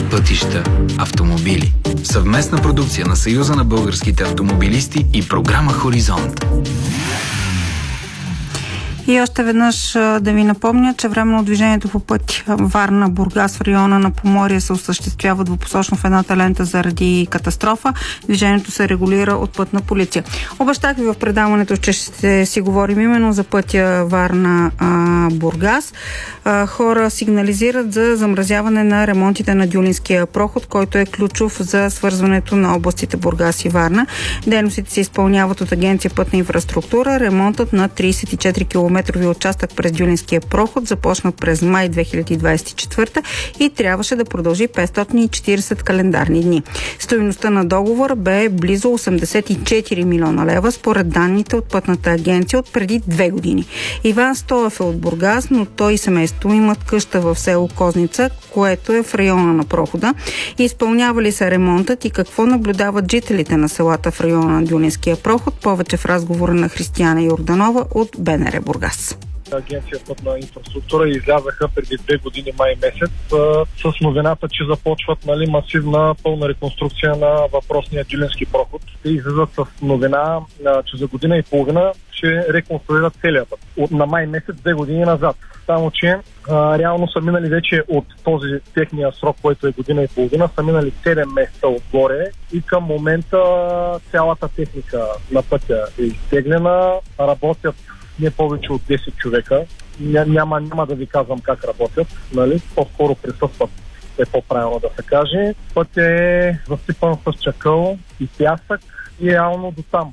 пътища, автомобили. Съвместна продукция на Съюза на българските автомобилисти и програма Хоризонт. И още веднъж да ви напомня, че временно движението по път Варна-Бургас в района на Поморие се осъществява двупосочно в едната лента заради катастрофа. Движението се регулира от пътна полиция. Обещах ви в предаването, че ще си говорим именно за пътя Варна-Бургас. Хора сигнализират за замразяване на ремонтите на Дюлинския проход, който е ключов за свързването на областите Бургас и Варна. Дейностите се изпълняват от Агенция пътна инфраструктура. Ремонтът на 34 км участък през Дюлинския проход започна през май 2024 и трябваше да продължи 540 календарни дни. Стойността на договора бе близо 84 милиона лева, според данните от пътната агенция от преди 2 години. Иван Стоев е от Бургас, но той и семейството имат къща в село Козница, което е в района на прохода. Изпълнява ли се ремонтът и какво наблюдават жителите на селата в района на Дюлинския проход? Повече в разговора на Християна Йорданова от БНР Бургас. Агенция пътна инфраструктура излязаха преди 2 години май месец с новината, че започват масивна пълна реконструкция на въпросния Дюлински проход. Те излизат с новина, че за година и половина ще реконструират целия път. На май месец 2 години назад. Само, че реално са минали вече от този техния срок, който е година и половина, са минали 7 месеца отгоре и към момента цялата техника на пътя е изтеглена, работят не повече от 10 човека. Няма да ви казвам как работят, нали? По-скоро присъстват, е по-правилно да се каже. Път е засипан с чакъл и пясък и реално до там.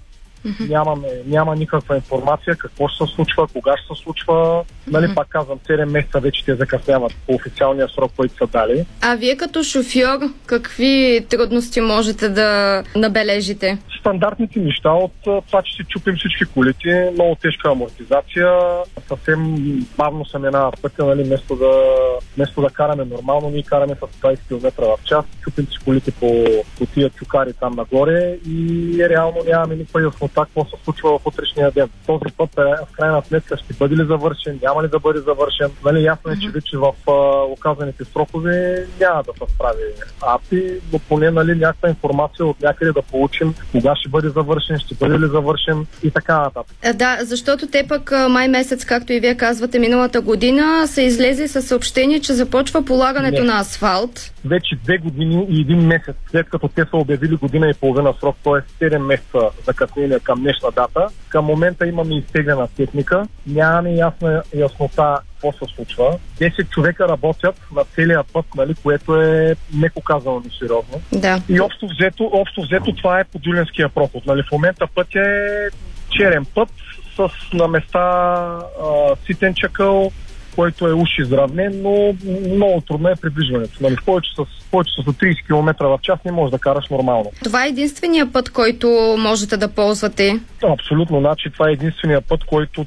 Няма никаква информация какво ще се случва, кога ще се случва. Нали, пак казвам, 7 месеца вече те закъсняват по официалния срок, който са дали. А вие като шофьор, какви трудности можете да набележите? Стандартните неща от това, че си чупим всички колите, много тежка амортизация, съвсем бавно се минава пътя, нали, вместо да караме нормално, ние караме с 20 км в час, чупим си колите по тия чукари там нагоре и реално нямаме никаква яснота какво се случва в утрешния ден. Този път в крайна сметка ще бъде ли завършен, няма ли да бъде завършен. Нали, ясно е, че вече в оказаните срокове няма да се справи АПИ, но поне някаква информация от някъде да получим кога ще бъде завършен, ще бъде ли завършен и така нататък. Да, защото те пък май месец, както и вие казвате, миналата година са излезли със съобщение, че започва полагането на асфалт. Вече 2 години и 1 месец след като те са обявили година и половина срок, т.е. 7 месеца закъснение към днешна дата. Към момента имаме изтеглена техника, нямаме яснота какво се случва. 10 човека работят на целия път, нали, което е меко казано несериозно. Да. И общо взето това е по Дюлинския проход. Нали, в момента път е черен път с на места ситен чакъл, който е уж изравнен, но много трудно е придвижването. Нали, повече с 30 км в час не можеш да караш нормално. Това е единствения път, който можете да ползвате? Абсолютно. Значи, това е единствения път, който